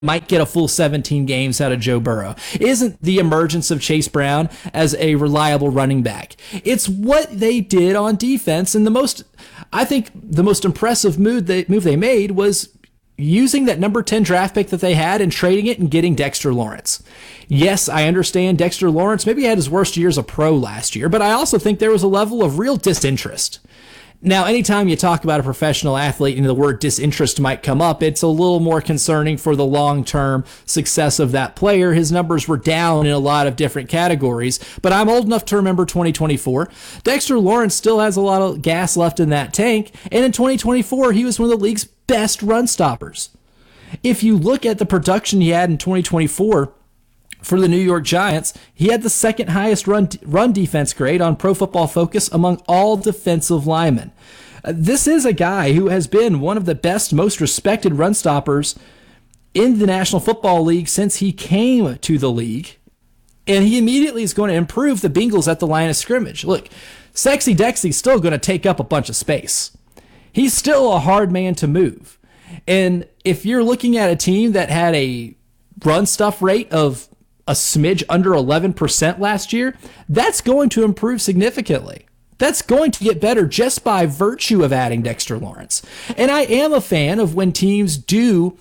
might get a full 17 games out of Joe Burrow. It isn't the emergence of Chase Brown as a reliable running back. It's what they did on defense. And I think the most impressive move they made was using that number 10 draft pick that they had and trading it and getting Dexter Lawrence. Yes, I understand Dexter Lawrence maybe had his worst year as a pro last year, but I also think there was a level of real disinterest. Now, anytime you talk about a professional athlete and the word disinterest might come up, it's a little more concerning for the long-term success of that player. His numbers were down in a lot of different categories, but I'm old enough to remember 2024. Dexter Lawrence still has a lot of gas left in that tank, and in 2024, he was one of the league's best run stoppers. If you look at the production he had in 2024, for the New York Giants, he had the second highest run defense grade on Pro Football Focus among all defensive linemen. This is a guy who has been one of the best, most respected run stoppers in the National Football League since he came to the league. And he immediately is going to improve the Bengals at the line of scrimmage. Look, Sexy Dexy's still going to take up a bunch of space. He's still a hard man to move. And if you're looking at a team that had a run stuff rate of a smidge under 11% last year, that's going to improve significantly. That's going to get better just by virtue of adding Dexter Lawrence. And I am a fan of when teams do,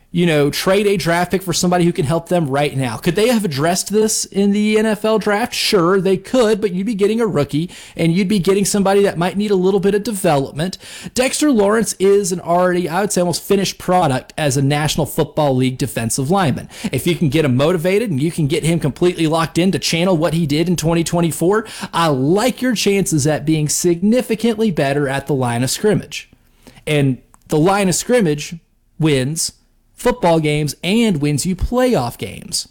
trade a draft pick for somebody who can help them right now. Could they have addressed this in the NFL draft? Sure, they could, but you'd be getting a rookie and you'd be getting somebody that might need a little bit of development. Dexter Lawrence is an already, I would say, almost finished product as a National Football League defensive lineman. If you can get him motivated and you can get him completely locked in to channel what he did in 2024, I like your chances at being significantly better at the line of scrimmage. And the line of scrimmage wins football games and wins you playoff games.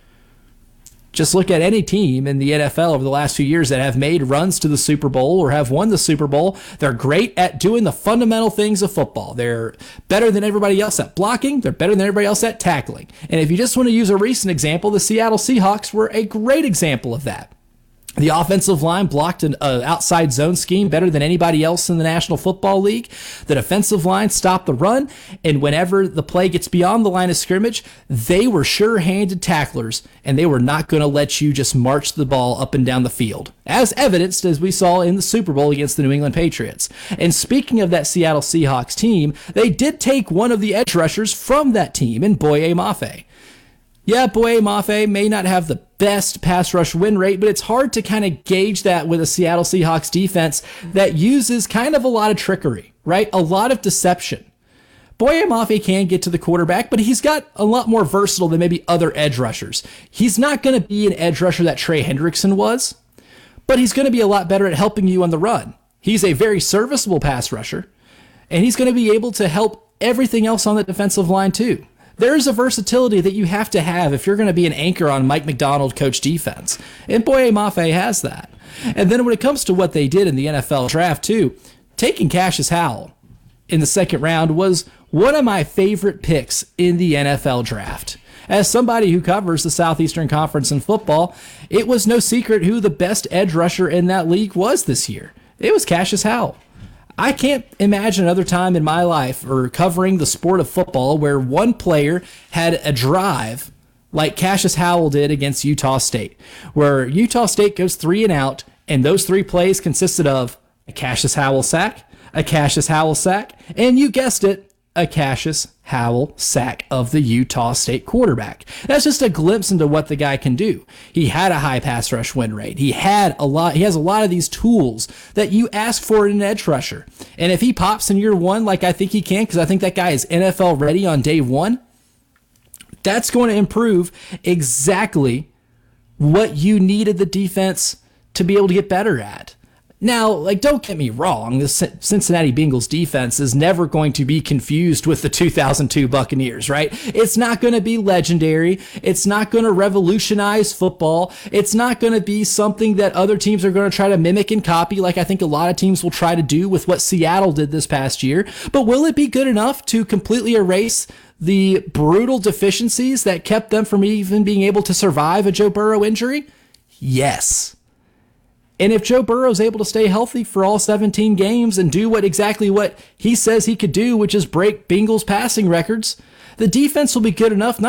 Just look at any team in the NFL over the last few years that have made runs to the Super Bowl or have won the Super Bowl. They're great at doing the fundamental things of football. They're better than everybody else at blocking. They're better than everybody else at tackling. And if you just want to use a recent example, the Seattle Seahawks were a great example of that. The offensive line blocked an outside zone scheme better than anybody else in the National Football League. The defensive line stopped the run, and whenever the play gets beyond the line of scrimmage, they were sure-handed tacklers, and they were not going to let you just march the ball up and down the field, as evidenced as we saw in the Super Bowl against the New England Patriots. And speaking of that Seattle Seahawks team, they did take one of the edge rushers from that team in Boye Mafe. Yeah, Boye Mafe may not have the best pass rush win rate, but it's hard to kind of gauge that with a Seattle Seahawks defense that uses kind of a lot of trickery, right? A lot of deception. Boye Mafe can get to the quarterback, but he's got a lot more versatile than maybe other edge rushers. He's not going to be an edge rusher that Trey Hendrickson was, but he's going to be a lot better at helping you on the run. He's a very serviceable pass rusher, and he's going to be able to help everything else on the defensive line too. There's a versatility that you have to have if you're going to be an anchor on Mike Macdonald coach defense. And Boye Mafe has that. And then when it comes to what they did in the NFL draft too, taking Cassius Howell in the second round was one of my favorite picks in the NFL draft. As somebody who covers the Southeastern Conference in football, it was no secret who the best edge rusher in that league was this year. It was Cassius Howell. I can't imagine another time in my life or covering the sport of football where one player had a drive like Cassius Howell did against Utah State, where Utah State goes 3 and out, and those 3 plays consisted of a Cassius Howell sack, a Cassius Howell sack, and you guessed it, a Cassius Howell sack of the Utah State quarterback. That's just a glimpse into what the guy can do. He had a high pass rush win rate. He has a lot of these tools that you ask for in an edge rusher. And if he pops in year 1, like I think he can, because I think that guy is NFL ready on day 1, that's going to improve exactly what you needed the defense to be able to get better at. Now, don't get me wrong, the Cincinnati Bengals defense is never going to be confused with the 2002 Buccaneers, right? It's not going to be legendary. It's not going to revolutionize football. It's not going to be something that other teams are going to try to mimic and copy like I think a lot of teams will try to do with what Seattle did this past year. But will it be good enough to completely erase the brutal deficiencies that kept them from even being able to survive a Joe Burrow injury? Yes. And if Joe Burrow is able to stay healthy for all 17 games and do exactly what he says he could do, which is break Bengals passing records, the defense will be good enough